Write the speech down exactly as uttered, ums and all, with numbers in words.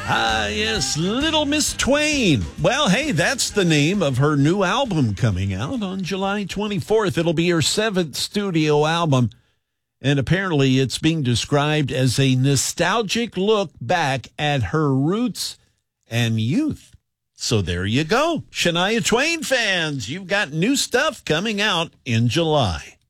Ah, yes, Little Miss Twain. Well, hey, that's the name of her new album coming out on July twenty-fourth. It'll be her seventh studio album, and apparently it's being described as a nostalgic look back at her roots and youth. So there you go. Shania Twain fans, you've got new stuff coming out in July.